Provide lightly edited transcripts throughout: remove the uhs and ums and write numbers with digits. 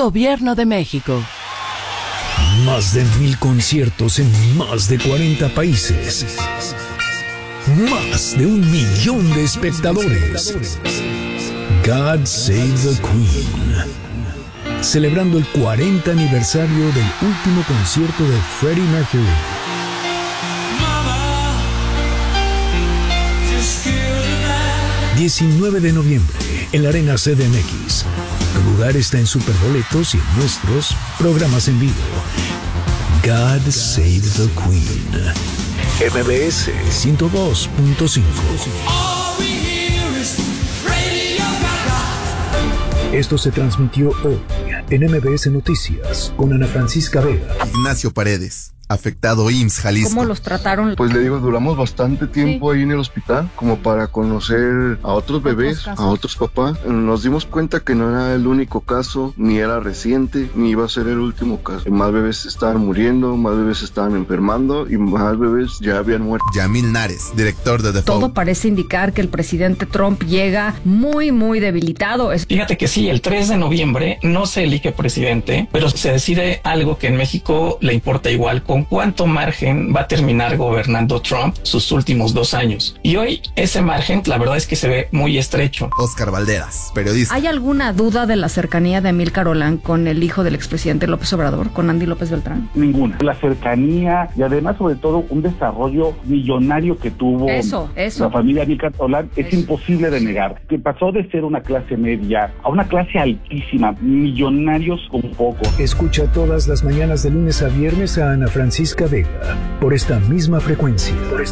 Gobierno de México. Más de 1000 conciertos en más de 40 países. Más de 1 millón de espectadores. God Save the Queen. Celebrando el 40 aniversario del último concierto de Freddie Mercury. 19 de noviembre en la Arena CDMX. Tu lugar está en Superboletos y en nuestros programas en vivo. God Save the Queen. MBS 102.5. Esto se transmitió hoy en MBS Noticias con Ana Francisca Vega. Ignacio Paredes, afectado IMSS Jalisco. ¿Cómo los trataron? Pues le digo, duramos bastante tiempo ahí en el hospital, como para conocer a otros bebés, a otros papás. Nos dimos cuenta que no era el único caso, ni era reciente, ni iba a ser el último caso. Más bebés estaban muriendo, más bebés estaban enfermando y más bebés ya habían muerto. Yamil Nares, director de The Fold. Todo parece indicar que el presidente Trump llega muy debilitado. Fíjate que sí, el 3 de noviembre no se elige presidente, pero se decide algo que en México le importa igual: con cuánto margen va a terminar gobernando Trump sus últimos 2 años. Y hoy ese margen, la verdad es que se ve muy estrecho. Oscar Valderas, periodista. ¿Hay alguna duda de la cercanía de Amílcar Olán con el hijo del expresidente López Obrador, con Andy López Beltrán? Ninguna. La cercanía y además, sobre todo, un desarrollo millonario que tuvo la familia Amílcar Olán es imposible de negar. Que pasó de ser una clase media a una clase altísima, millonarios con poco. Escucha todas las mañanas de lunes a viernes a Ana Francisca Vega por esta misma frecuencia.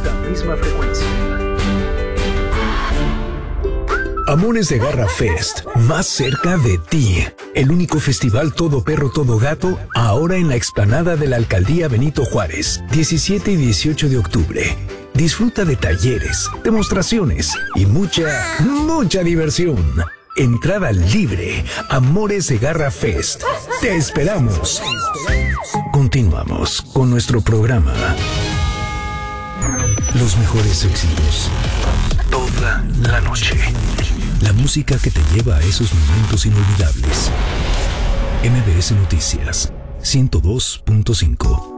Amores de Garra Fest, más cerca de ti. El único festival todo perro, todo gato, ahora en la explanada de la Alcaldía Benito Juárez, 17 y 18 de octubre. Disfruta de talleres, demostraciones y mucha diversión. Entrada libre. Amores de Garra Fest. Te esperamos. Continuamos con nuestro programa. Los mejores éxitos. Toda la noche. La música que te lleva a esos momentos inolvidables. MBS Noticias 102.5.